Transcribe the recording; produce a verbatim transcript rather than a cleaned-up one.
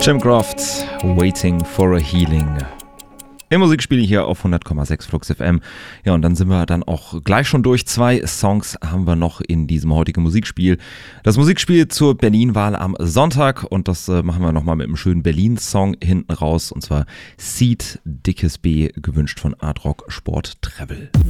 Jim Croft, Waiting for a Healing. Im Musikspiel hier auf hundert Komma sechs Flux F M. Ja, und dann sind wir dann auch gleich schon durch. Zwei Songs haben wir noch in diesem heutigen Musikspiel. Das Musikspiel zur Berlin-Wahl am Sonntag. Und das äh, machen wir nochmal mit einem schönen Berlin-Song hinten raus. Und zwar Seed, Dickes B, gewünscht von Art Rock Sport Travel.